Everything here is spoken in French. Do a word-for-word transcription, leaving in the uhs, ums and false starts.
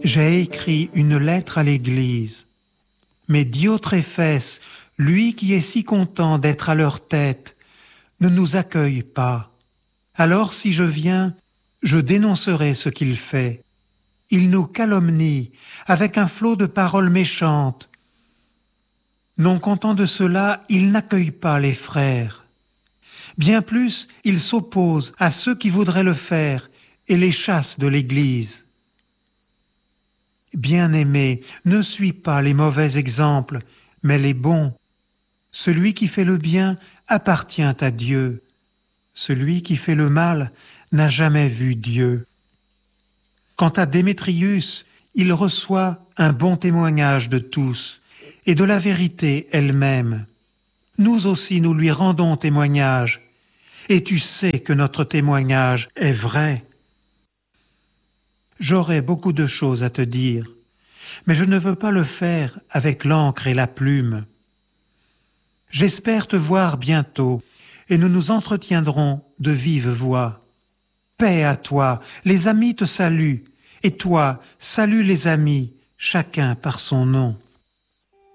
J'ai écrit une lettre à l'Église, mais Diotréphès, lui qui est si content d'être à leur tête, ne nous accueille pas. Alors si je viens, je dénoncerai ce qu'il fait. Il nous calomnie avec un flot de paroles méchantes. Non content de cela, il n'accueille pas les frères. Bien plus, il s'oppose à ceux qui voudraient le faire et les chasse de l'Église. Bien-aimé, ne suis pas les mauvais exemples, mais les bons. Celui qui fait le bien appartient à Dieu. Celui qui fait le mal n'a jamais vu Dieu. Quant à Démétrius, il reçoit un bon témoignage de tous et de la vérité elle-même. Nous aussi nous lui rendons témoignage, et tu sais que notre témoignage est vrai. J'aurais beaucoup de choses à te dire, mais je ne veux pas le faire avec l'encre et la plume. J'espère te voir bientôt, et nous nous entretiendrons de vive voix. Paix à toi, les amis te saluent, et toi, salue les amis, chacun par son nom.